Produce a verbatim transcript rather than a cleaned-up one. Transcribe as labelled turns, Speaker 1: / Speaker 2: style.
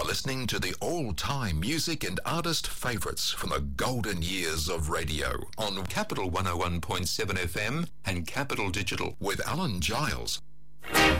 Speaker 1: listening to the all-time music and artist favourites from the golden years of radio on Capital one oh one point seven F M and Capital Digital with Alan Giles.